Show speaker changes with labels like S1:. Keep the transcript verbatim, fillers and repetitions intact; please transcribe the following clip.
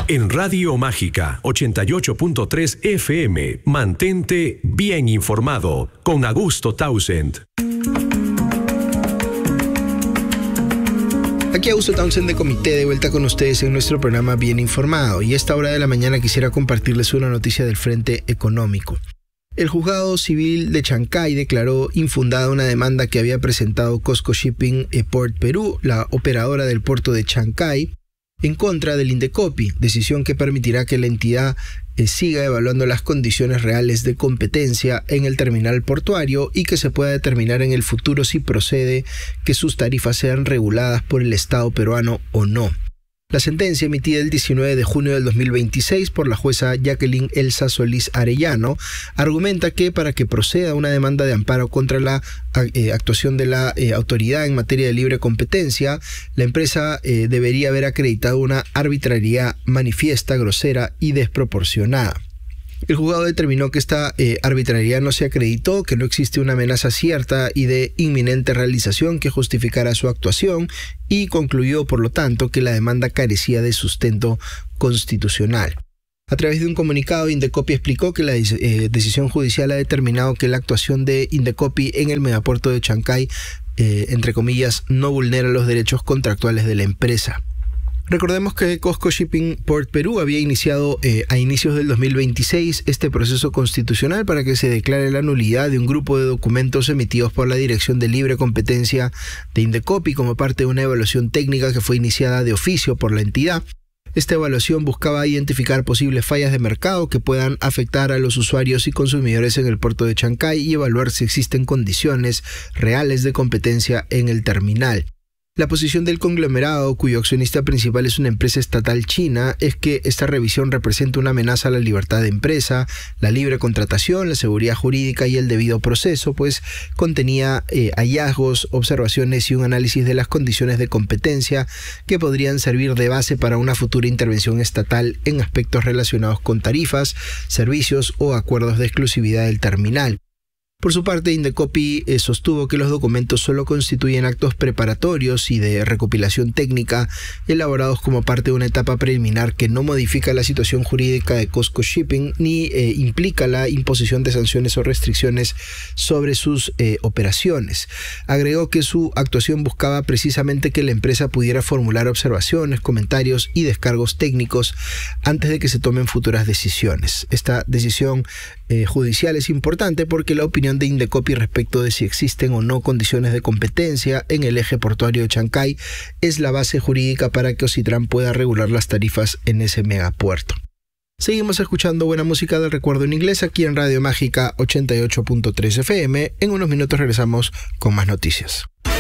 S1: En Radio Mágica ochenta y ocho punto tres F M, mantente bien informado con Augusto Townsend.
S2: Aquí Augusto Townsend de Comité, de vuelta con ustedes en nuestro programa Bien Informado. Y a esta hora de la mañana quisiera compartirles una noticia del Frente Económico. El juzgado civil de Chancay declaró infundada una demanda que había presentado COSCO Shipping Port Perú, la operadora del puerto de Chancay, en contra del Indecopi, decisión que permitirá que la entidad eh, siga evaluando las condiciones reales de competencia en el terminal portuario y que se pueda determinar en el futuro si procede que sus tarifas sean reguladas por el Estado peruano o no. La sentencia emitida el diecinueve de junio del dos mil veintiséis por la jueza Jacqueline Elsa Solís Arellano argumenta que para que proceda una demanda de amparo contra la eh, actuación de la eh, autoridad en materia de libre competencia, la empresa eh, debería haber acreditado una arbitrariedad manifiesta, grosera y desproporcionada. El juzgado determinó que esta eh, arbitrariedad no se acreditó, que no existe una amenaza cierta y de inminente realización que justificara su actuación y concluyó, por lo tanto, que la demanda carecía de sustento constitucional. A través de un comunicado, Indecopi explicó que la eh, decisión judicial ha determinado que la actuación de Indecopi en el megapuerto de Chancay, eh, entre comillas, no vulnera los derechos contractuales de la empresa. Recordemos que COSCO Shipping Port Perú había iniciado eh, a inicios del dos mil veintiséis este proceso constitucional para que se declare la nulidad de un grupo de documentos emitidos por la Dirección de Libre Competencia de Indecopi como parte de una evaluación técnica que fue iniciada de oficio por la entidad. Esta evaluación buscaba identificar posibles fallas de mercado que puedan afectar a los usuarios y consumidores en el puerto de Chancay y evaluar si existen condiciones reales de competencia en el terminal. La posición del conglomerado, cuyo accionista principal es una empresa estatal china, es que esta revisión representa una amenaza a la libertad de empresa, la libre contratación, la seguridad jurídica y el debido proceso, pues contenía eh, hallazgos, observaciones y un análisis de las condiciones de competencia que podrían servir de base para una futura intervención estatal en aspectos relacionados con tarifas, servicios o acuerdos de exclusividad del terminal. Por su parte, Indecopi eh, sostuvo que los documentos solo constituyen actos preparatorios y de recopilación técnica elaborados como parte de una etapa preliminar que no modifica la situación jurídica de COSCO Shipping ni eh, implica la imposición de sanciones o restricciones sobre sus eh, operaciones. Agregó que su actuación buscaba precisamente que la empresa pudiera formular observaciones, comentarios y descargos técnicos antes de que se tomen futuras decisiones. Esta decisión eh, judicial es importante porque la opinión de Indecopi respecto de si existen o no condiciones de competencia en el eje portuario de Chancay es la base jurídica para que Ocitran pueda regular las tarifas en ese megapuerto. Seguimos escuchando buena música del recuerdo en inglés aquí en Radio Mágica ochenta y ocho punto tres F M. En unos minutos regresamos con más noticias.